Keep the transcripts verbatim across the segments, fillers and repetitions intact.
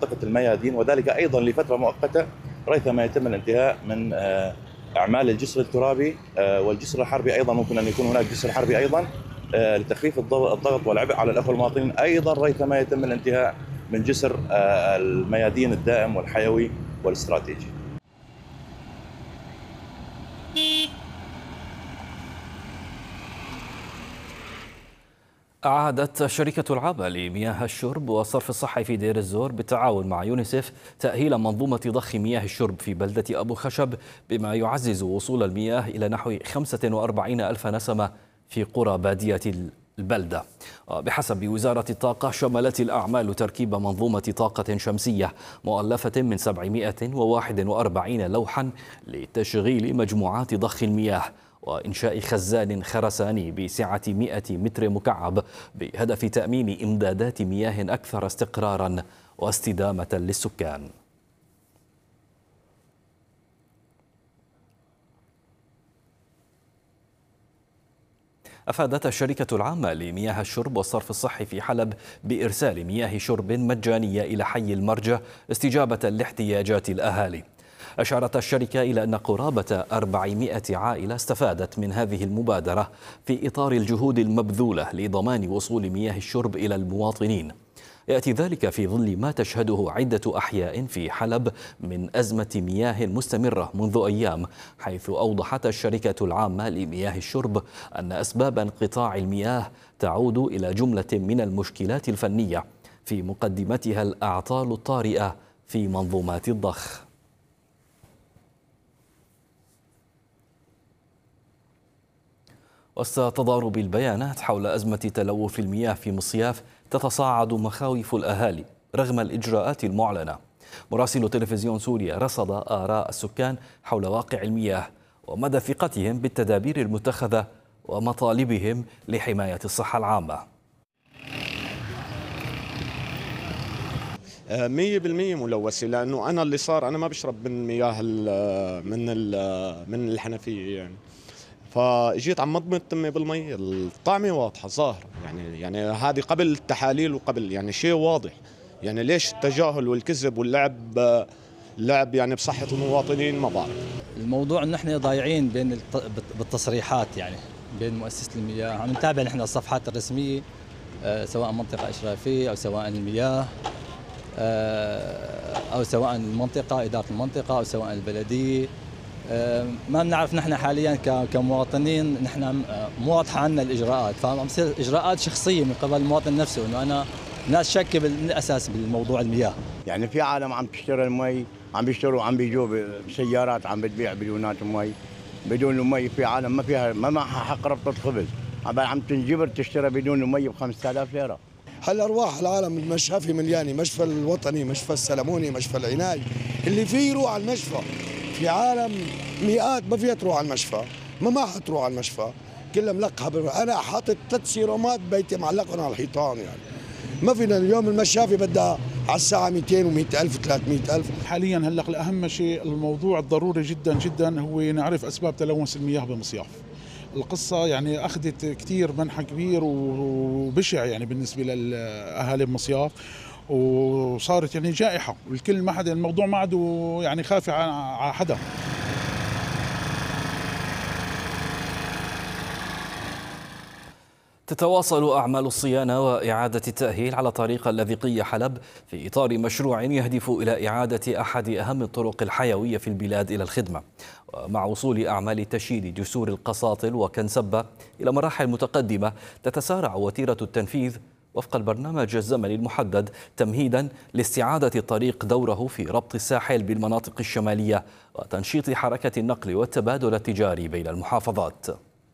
منطقة الميادين، وذلك أيضا لفترة مؤقتة ريثما يتم الانتهاء من أعمال الجسر الترابي والجسر الحربي. أيضا ممكن أن يكون هناك جسر حربي أيضا لتخفيف الضغط والعبء على الأخوة المواطنين. أيضا ريثما يتم الانتهاء من جسر الميادين الدائم والحيوي والاستراتيجي. أعادت شركة العابة لمياه الشرب والصرف الصحي في دير الزور بالتعاون مع يونيسف تأهيل منظومة ضخ مياه الشرب في بلدة أبو خشب، بما يعزز وصول المياه إلى نحو خمسة وأربعين ألف نسمة في قرى بادية البلدة. بحسب وزارة الطاقة، شملت الأعمال تركيب منظومة طاقة شمسية مؤلفة من سبعمائة وواحد وأربعين لوحا لتشغيل مجموعات ضخ المياه، وإنشاء خزان خرساني بسعة مئة متر مكعب بهدف تأمين إمدادات مياه أكثر استقرارا واستدامة للسكان. أفادت الشركة العامة لمياه الشرب والصرف الصحي في حلب بإرسال مياه شرب مجانية إلى حي المرجة استجابة لاحتياجات الأهالي. أشارت الشركة إلى أن قرابة أربعمائة عائلة استفادت من هذه المبادرة في إطار الجهود المبذولة لضمان وصول مياه الشرب إلى المواطنين. يأتي ذلك في ظل ما تشهده عدة أحياء في حلب من أزمة مياه مستمرة منذ أيام، حيث أوضحت الشركة العامة لمياه الشرب أن أسباب انقطاع المياه تعود إلى جملة من المشكلات الفنية، في مقدمتها الأعطال الطارئة في منظومات الضخ. وسط تضارب البيانات حول أزمة تلوث المياه في مصياف، تتصاعد مخاوف الأهالي رغم الإجراءات المعلنة. مراسل تلفزيون سوريا رصد آراء السكان حول واقع المياه ومدى ثقتهم بالتدابير المتخذة ومطالبهم لحماية الصحة العامة. مية بالمية ملوثة، لأنه أنا اللي صار أنا ما بشرب من مياه من من الحنفية يعني، فاجيت عم مضمض تمي بالمي، الطعمه واضحه ظاهره يعني يعني هذه قبل التحاليل وقبل يعني شيء واضح. يعني ليش التجاهل والكذب واللعب لعب يعني بصحه المواطنين؟ ما بعرف. الموضوع انه احنا ضايعين بين بالتصريحات، يعني بين مؤسسه المياه. عم نتابع نحن الصفحات الرسميه سواء منطقه اشرافيه او سواء المياه او سواء المنطقه اداره المنطقه او سواء البلديه. ما بنعرف نحن حاليا كمواطنين، نحن مو واضحه عنا الاجراءات، فعم تصير اجراءات شخصيه من قبل المواطن نفسه، انه انا ناس شاكه بالاساس بالموضوع المياه. يعني في عالم عم تشتري المي، عم بيشتروا عم بيجوا بسيارات عم بتبيع بدونات مي، بدون المي. في عالم ما فيها ما معها حق ربطه خبز، عم تنجبر تشتري بدون المي ب خمسة آلاف ليره. هل ارواح العالم المشافي مليانه، مشفى الوطني، مشفى السلموني، مشفى العناي، اللي فيه يروح على المشفى. في عالم مئات ما فيها تروح على المشفى، ما ما حتروح على المشفى، كلها ملقحه. انا حاطط ثلاث سيرومات بيتي معلقهم على الحيطان، يعني ما فينا اليوم المشافي بدها على الساعه مئتين ومئة ألف وثلاثمئة ألف. حاليا هلا الاهم شيء الموضوع الضروري جدا جدا هو نعرف اسباب تلوث المياه بمصياف. القصه يعني اخذت كثير منحى كبير وبشع يعني بالنسبه للاهالي بمصياف، وصارت يعني جائحه، والكل ما حدا الموضوع ما عاد يعني خافي على حدا. تتواصل أعمال الصيانة وإعادة التأهيل على طريق اللاذقية حلب في إطار مشروع يهدف إلى إعادة أحد أهم الطرق الحيوية في البلاد إلى الخدمة، ومع وصول أعمال تشييد جسور القساطل وكنسبة إلى مراحل متقدمة تتسارع وتيرة التنفيذ وفق البرنامج الزمني المحدد، تمهيدا لاستعادة الطريق دوره في ربط الساحل بالمناطق الشمالية وتنشيط حركة النقل والتبادل التجاري بين المحافظات.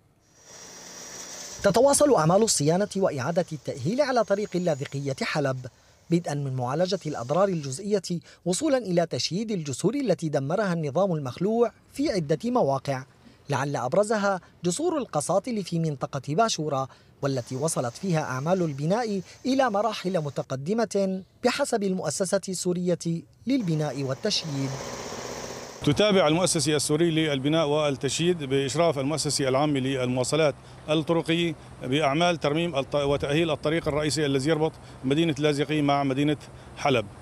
تتواصل أعمال الصيانة وإعادة التأهيل على طريق اللاذقية حلب، بدءا من معالجة الأضرار الجزئية وصولا إلى تشييد الجسور التي دمرها النظام المخلوع في عدة مواقع، لعل أبرزها جسور القساطل في منطقة باشورة، والتي وصلت فيها أعمال البناء إلى مراحل متقدمة بحسب المؤسسة السورية للبناء والتشييد. تتابع المؤسسة السورية للبناء والتشييد بإشراف المؤسسة العامة للمواصلات الطرقية بأعمال ترميم وتأهيل الطريق الرئيسي الذي يربط مدينة اللاذقية مع مدينة حلب.